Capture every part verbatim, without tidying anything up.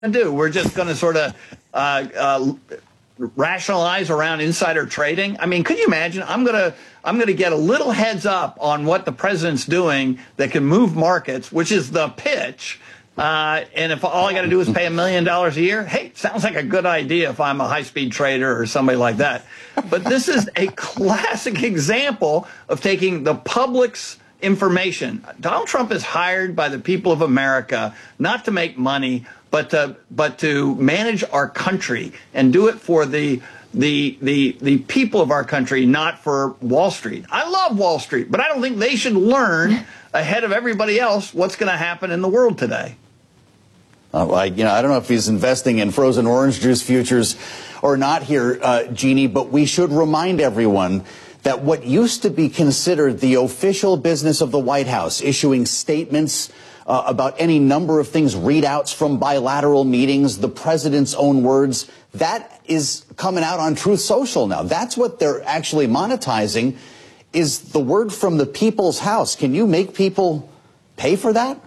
do? We're just going to sort of uh, uh, rationalize around insider trading? I mean, could you imagine? I'm going to I'm going to get a little heads up on what the president's doing that can move markets, which is the pitch. Uh, and if all I got to do is pay a million dollars a year, hey, sounds like a good idea if I'm a high-speed trader or somebody like that. But this is a classic example of taking the public's information. Donald Trump is hired by the people of America not to make money, but to, but to manage our country and do it for the the the the people of our country, not for Wall Street. I love Wall Street, but I don't think they should learn ahead of everybody else what's going to happen in the world today. Uh, well, I, you know, I don't know if he's investing in frozen orange juice futures or not here, uh, Jeannie, but we should remind everyone that what used to be considered the official business of the White House, issuing statements uh, about any number of things, readouts from bilateral meetings, the president's own words, that is coming out on Truth Social now. That's what they're actually monetizing, is the word from the people's house. Can you make people pay for that?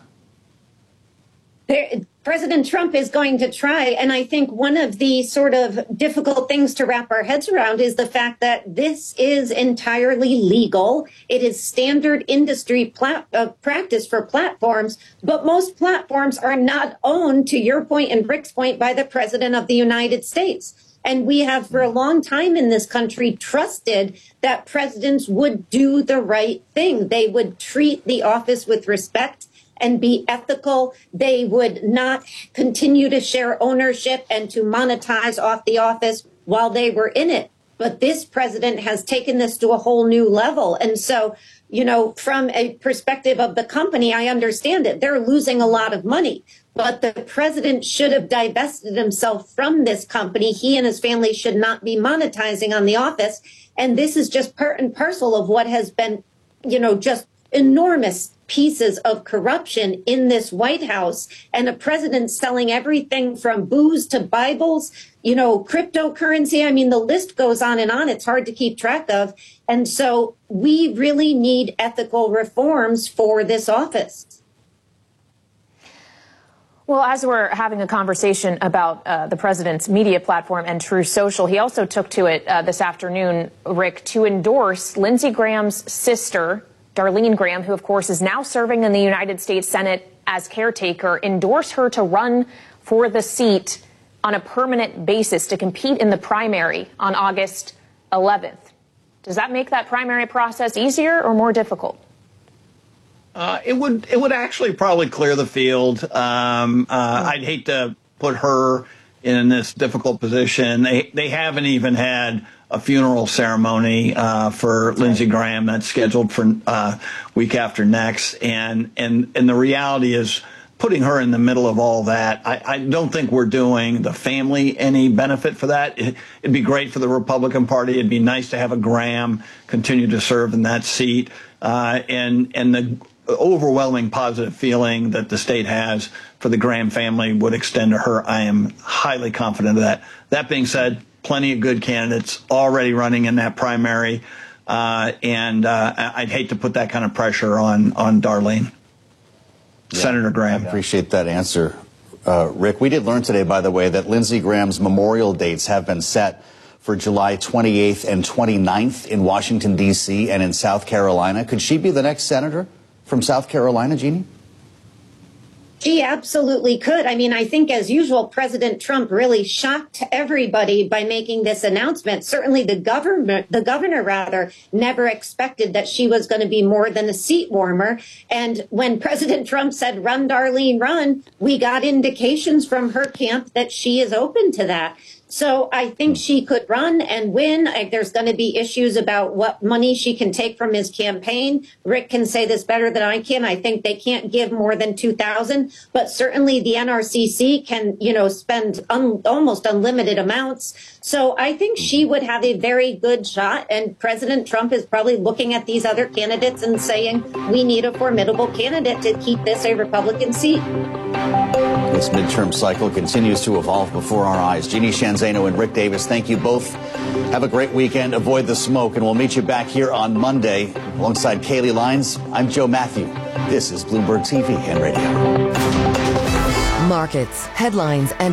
There, President Trump is going to try. And I think one of the sort of difficult things to wrap our heads around is the fact that this is entirely legal. It is standard industry plat- uh, practice for platforms. But most platforms are not owned, to your point and Rick's point, by the President of the United States. And we have for a long time in this country trusted that presidents would do the right thing. They would treat the office with respect and be ethical. They would not continue to share ownership and to monetize off the office while they were in it. But this president has taken this to a whole new level. And so, you know, from a perspective of the company, I understand it. They're losing a lot of money. But the president should have divested himself from this company. He and his family should not be monetizing on the office. And this is just part and parcel of what has been, you know, just enormous pieces of corruption in this White House, and a president selling everything from booze to Bibles, you know, cryptocurrency. I mean, the list goes on and on. It's hard to keep track of. And so we really need ethical reforms for this office. Well, as we're having a conversation about uh, the president's media platform and Truth Social, he also took to it uh, this afternoon, Rick, to endorse Lindsey Graham's sister, Darlene Graham, who, of course, is now serving in the United States Senate as caretaker, endorse her to run for the seat on a permanent basis to compete in the primary on August eleventh. Does that make that primary process easier or more difficult? Uh, it would it would actually probably clear the field. Um, uh, I'd hate to put her in this difficult position. They they haven't even had a funeral ceremony uh, for Lindsey Graham that's scheduled for uh, week after next, and and and the reality is, putting her in the middle of all that, I, I don't think we're doing the family any benefit for that. It, it'd be great for the Republican Party. It'd be nice to have a Graham continue to serve in that seat, uh, and and the overwhelming positive feeling that the state has for the Graham family would extend to her. I am highly confident of that. That being said, plenty of good candidates already running in that primary, uh, and uh, I'd hate to put that kind of pressure on on Darlene. Yeah, Senator Graham. I appreciate that answer, uh, Rick. We did learn today, by the way, that Lindsey Graham's memorial dates have been set for July twenty-eighth and twenty-ninth in Washington, D C and in South Carolina. Could she be the next senator from South Carolina, Jeannie? She absolutely could. I mean, I think, as usual, President Trump really shocked everybody by making this announcement. Certainly the government, the governor, rather, never expected that she was going to be more than a seat warmer. And when President Trump said, run, Darlene, run, we got indications from her camp that she is open to that. So I think she could run and win. There's going to be issues about what money she can take from his campaign. Rick can say this better than I can. I think they can't give more than two thousand dollars, but certainly the N R C C can, you know, spend un- almost unlimited amounts. So I think she would have a very good shot. And President Trump is probably looking at these other candidates and saying, we need a formidable candidate to keep this a Republican seat. This midterm cycle continues to evolve before our eyes. Jeannie Sheehan Zaino and Rick Davis, thank you both. Have a great weekend. Avoid the smoke, and we'll meet you back here on Monday. Alongside Kaylee Lines, I'm Joe Matthew. This is Bloomberg T V and Radio. Markets, headlines, and